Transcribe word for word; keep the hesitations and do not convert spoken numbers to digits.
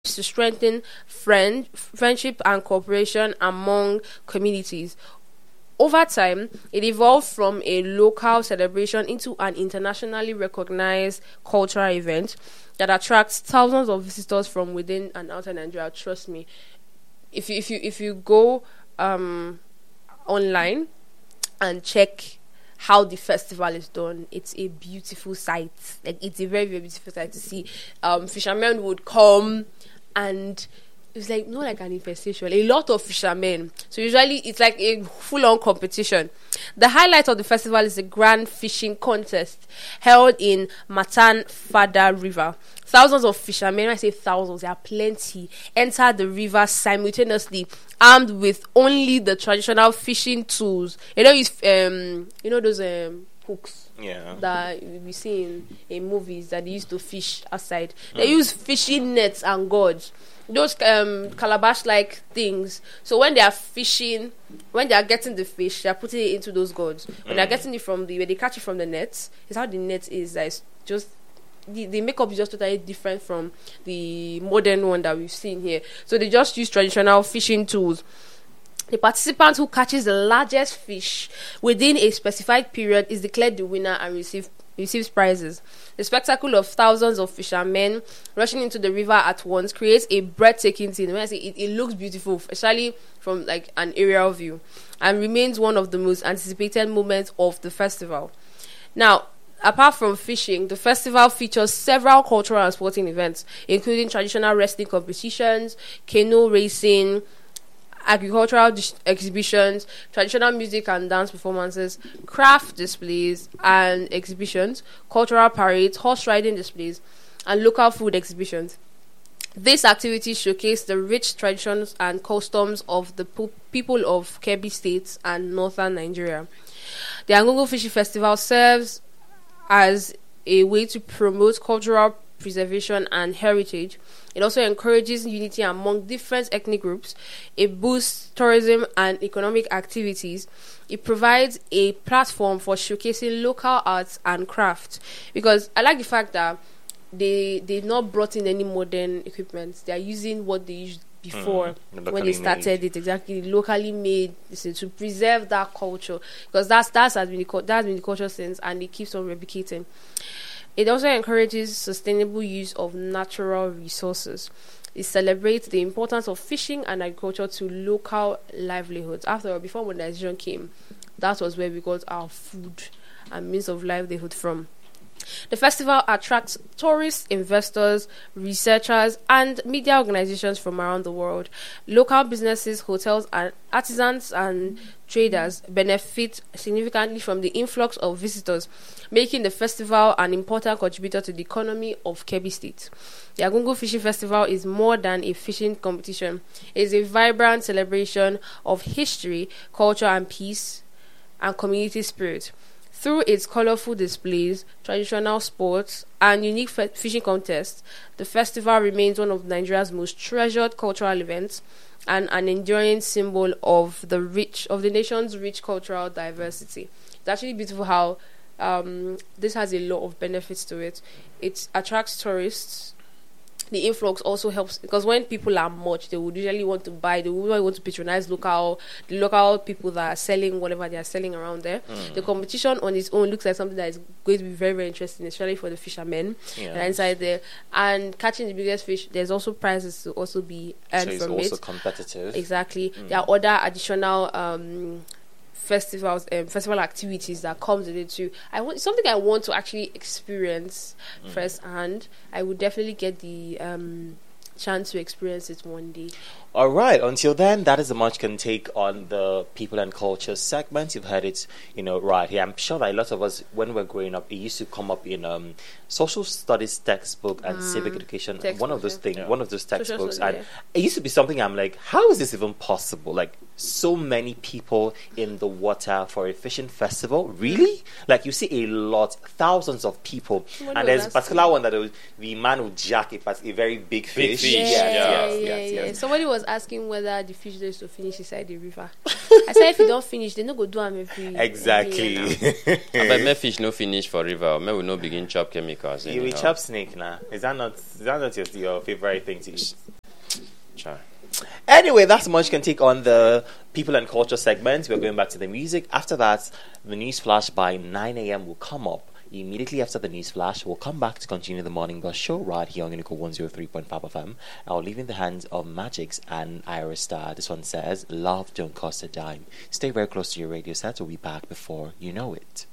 to strengthen friend, friendship and cooperation among communities. Over time, it evolved from a local celebration into an internationally recognized cultural event that attracts thousands of visitors from within and outside Nigeria. Trust me, if you if you if you go um, online and check how the festival is done, it's a beautiful sight. Like, it's a very, very beautiful sight to see. Um, fishermen would come, and it's like not like an infestation. A lot of fishermen. So usually it's like a full-on competition. The highlight of the festival is a grand fishing contest held in Matan Fada River. Thousands of fishermen, when I say thousands, there are plenty, enter the river simultaneously, armed with only the traditional fishing tools. You know, use um, you know those um hooks. Yeah. That we see in, in movies that they used to fish outside. Mm. They use fishing nets and gourds. Those um, calabash-like things. So when they are fishing, when they are getting the fish, they are putting it into those gourds. When mm. they are getting it from the, when they catch it from the nets, it's how the net is. That is just the, the makeup is just totally different from the modern one that we've seen here. So they just use traditional fishing tools. The participant who catches the largest fish within a specified period is declared the winner and receive, receives prizes. The spectacle of thousands of fishermen rushing into the river at once creates a breathtaking scene. When I say it, it looks beautiful, especially from like an aerial view, and remains one of the most anticipated moments of the festival. Now, apart from fishing, the festival features several cultural and sporting events, including traditional wrestling competitions, canoe racing, agricultural dis- exhibitions, traditional music and dance performances, craft displays and exhibitions, cultural parades, horse riding displays, and local food exhibitions. These activities showcase the rich traditions and customs of the po- people of Kebbi State and northern Nigeria. The Argungu Fishing Festival serves as a way to promote cultural preservation and heritage. It also encourages unity among different ethnic groups. It boosts tourism and economic activities. It provides a platform for showcasing local arts and crafts. Because I like the fact that they they've not brought in any modern equipment. They are using what they used before mm, when they started made. it exactly locally made, so to preserve that culture, because that's that's has been the, that's been the culture since, and it keeps on replicating. It also encourages sustainable use of natural resources. It celebrates the importance of fishing and agriculture to local livelihoods. After all, before modernization came, that was where we got our food and means of livelihood from. The festival attracts tourists, investors, researchers, and media organizations from around the world. Local businesses, hotels, and artisans and traders benefit significantly from the influx of visitors, making the festival an important contributor to the economy of Kebbi State. The Argungu Fishing Festival is more than a fishing competition. It is a vibrant celebration of history, culture, and peace, and community spirit. Through its colorful displays, traditional sports, and unique f- fishing contests, the festival remains one of Nigeria's most treasured cultural events and an enduring symbol of the rich of the nation's rich cultural diversity. It's actually beautiful how um, this has a lot of benefits to it. It attracts tourists. The influx also helps, because when people are much, they would usually want to buy, they would want to patronize local, the local people that are selling whatever they are selling around there. Mm. The competition on its own looks like something that is going to be very, very interesting, especially for the fishermen yes. that are inside there. And catching the biggest fish, there's also prizes to also be earned so it's from also it. competitive. Exactly. Mm. There are other additional um, festivals, um, festival activities that comes with it too. I want something I want to actually experience mm. firsthand. I would definitely get the um, chance to experience it one day. All right. Until then, that is the much can take on the people and culture segment. You've heard it, you know, right here. I'm sure that a lot of us, when we were growing up, it used to come up in um, social studies textbook and mm. civic education. Textbook, one of those things, yeah. one of those textbooks, and yeah. it used to be something I'm like, how is this even possible? Like, so many people in the water for a fishing festival, really? Like, you see a lot, thousands of people, and there's a particular one that was, the man would jack a, a very big fish, big yeah, Yes, yeah, yes, yeah, yes, yeah. yes. Somebody was asking whether the fish used to finish inside the river. I said if you don't finish, they no go do am every Exactly. every year now. But my fish no finish for river. May we no begin chop chemicals. You will anyhow. chop snake now. Is that not? Is that not your, your favorite thing to eat? Chai. Anyway, that's much can take on the people and culture segment. We're going back to the music. After that, the news flash by nine a.m. will come up. Immediately after the news flash, we'll come back to continue the morning bus show right here on Unico one oh three point five F M. I'll leave in the hands of Magix and Iris Star. This one says, "Love don't cost a dime." Stay very close to your radio set. We'll be back before you know it.